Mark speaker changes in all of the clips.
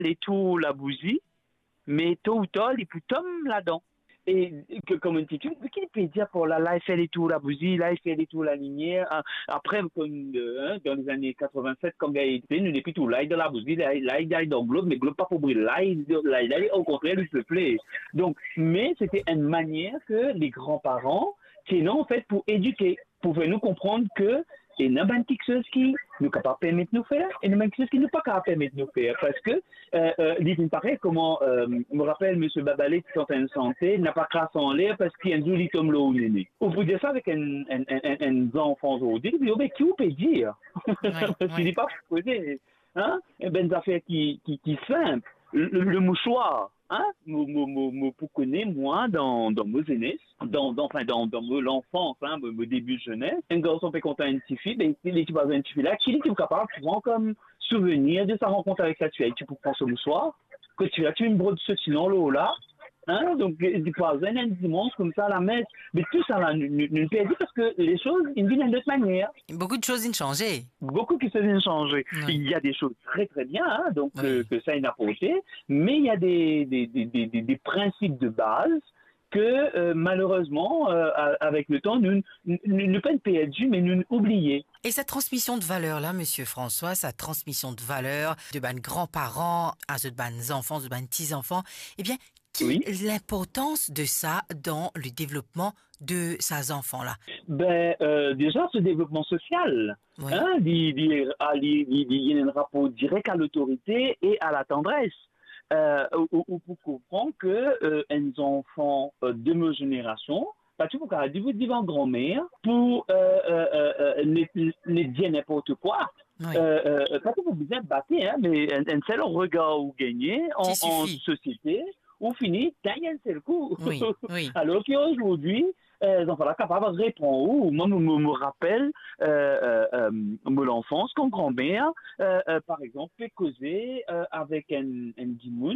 Speaker 1: les tout la bougie, mais tôt ou tard, il peut tomber là-dedans. Et comme un titre, qui peut dire pour là, il fait les tours la bougie, là, il fait les tours la lumière. Après, comme, dans les années 87, comme il a été, nous n'est plus tout là, il dans la bougie, là, il est dans le globe, mais le globe pas pour briller, au contraire, il se plaît. Donc, mais c'était une manière que les grands-parents, tenaient en fait pour éduquer, pour faire nous comprendre que et il y a quelque chose qui nous capable permettre de nous faire et il y a quelque chose qui nous pas capable permettre de nous faire parce que il paraît comment me rappelle monsieur Babalé qui sont en santé n'a pas crasse en l'air parce qu'il y a un joli tombe l'eau néné. On peut dire ça avec un enfant aujourd'hui, mais qui vous peut dire je dis pas poser hein ben affaires qui simple le mouchoir hein, pour connaître moi dans mon jeunesse, dans l'enfance, hein, mon début de jeunesse, un garçon peut compter une petite fille, ben l'équipe a une petite fille là, qui est capable de prendre comme souvenir de sa rencontre avec la tuile. Tu peux prendre ce mouchoir, que tu as une brosse de sinon l'eau là. Hein, donc, du poison, un dimanche comme ça, la messe, mais tout ça, là, nous perdons parce que les choses, ils viennent d'autre manière.
Speaker 2: Beaucoup de choses ont changé.
Speaker 1: Beaucoup qui se viennent changer. Oui. Il y a des choses très très bien, hein, donc oui. Que ça a apporté, mais il y a des principes de base que malheureusement, avec le temps, nous ne pas perdu, mais nous oublions.
Speaker 2: Et cette transmission de valeurs là, Monsieur François, cette transmission de valeurs de ban grands-parents à de ban enfants, de ban petits-enfants, eh bien, quelle est l'importance de ça dans le développement de ces enfants-là?
Speaker 1: Ben, déjà, ce développement social, oui. Hein, il y a un rapport direct à l'autorité et à la tendresse. Ou pour comprendre que un enfant de ma génération, pas tout pour vous dire en grand-mère pour ne dire n'importe quoi. Oui. Pas tout pour vous dire battre, hein, mais un seul regard ou gagner en société ou fini, gagner un seul coup.
Speaker 2: Oui, oui.
Speaker 1: Alors qu'aujourd'hui, les enfants là capables de répondre. Ou moi, me rappelle l'enfance quand grand-mère, par exemple, peut causer avec un dimoun,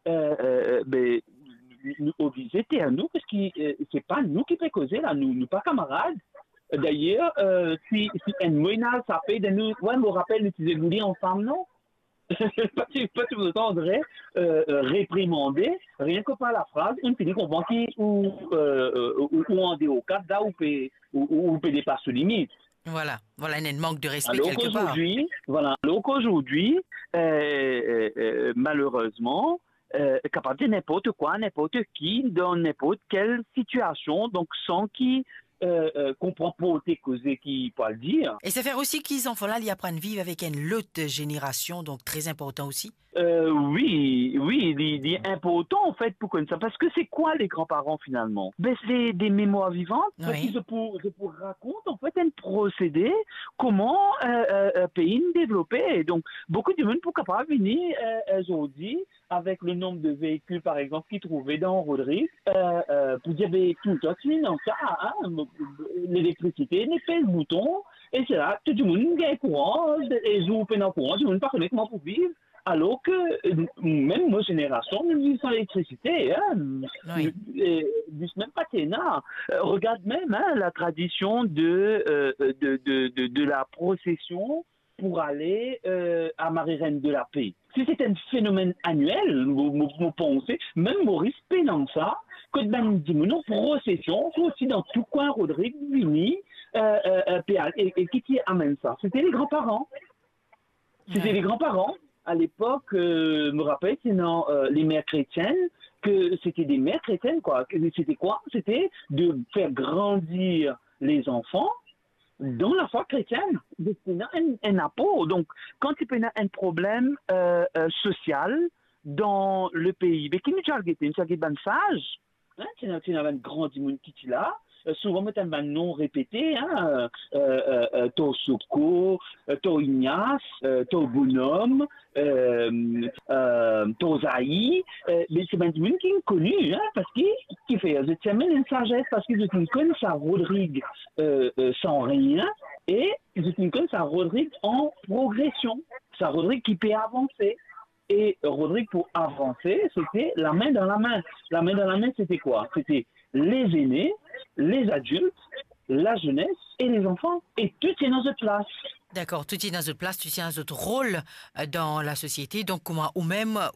Speaker 1: ben, nous obliger à nous parce que c'est pas nous qui peut causer là, nous pas camarades. D'ailleurs, si un moyen ça fait de nous, ouais, me rappelle utiliser le lit ensemble, non? pas tout le temps réprimander, rien que par la phrase, une finit qu'on voit qui ou en déocade là où peut dépasser les limites.
Speaker 2: Voilà, un manque de respect quelque part.
Speaker 1: Alors qu'aujourd'hui, malheureusement, capable de n'importe quoi, n'importe qui, dans n'importe quelle situation, donc sans qui comprend pas tes causes qui peut le dire.
Speaker 2: Et ça fait aussi qu'ils enfants là, ils apprennent à vivre avec une autre génération, donc très important aussi.
Speaker 1: Oui, il est important en fait pour connaître ça. Parce que c'est quoi les grands-parents finalement? Ben c'est des mémoires vivantes. Oui. Parce que je pour raconter en fait un procédé comment pays développer. Donc beaucoup de monde pour capable venir aujourd'hui avec le nombre de véhicules par exemple qu'ils trouvaient dans Rodrigue pour dire tout non ça hein, l'électricité n'est pas le bouton et c'est là tout le monde est courant et joue pendant courant tout le monde pas connaît comment pour vivre. Alors que même nos générations, nous vivons sans électricité. Hein. Oui. Même pas ténard. Regarde même hein, la tradition de la procession pour aller à Marie-Reine de la Paix. Si c'est un phénomène annuel, vous pensez, même Maurice Pénan ça, que ben dit non procession, aussi dans tout coin Rodrigue, Vini, et qui amène ça? C'était les grands-parents. C'était les grands-parents. À l'époque, me rappelle, c'est dans les mères chrétiennes, que c'était des mères chrétiennes, quoi. C'était quoi? C'était de faire grandir les enfants dans la foi chrétienne. C'est un apport. Donc, quand tu as un problème social dans le pays, mais qui nous a guetté, nous a guetté sage, hein, tu as un grand dimon qui est là. Souvent, on a un nom répété, hein, to Soko, to Ignace, to Bonhomme, to Zaï, mais c'est un monde qui est connu, hein, parce qu'il fait, je tiens même une sagesse, parce que je connais ça Rodrigue sans rien, et je connais ça Rodrigue en progression, ça Rodrigue qui peut avancer. Et Rodrigue, pour avancer, c'était la main dans la main. La main dans la main, c'était quoi? C'était les aînés, les adultes, la jeunesse et les enfants. Et tout est dans cette place.
Speaker 2: D'accord, tout est dans une place, tu tiens un autre rôle dans la société, donc comment, ou même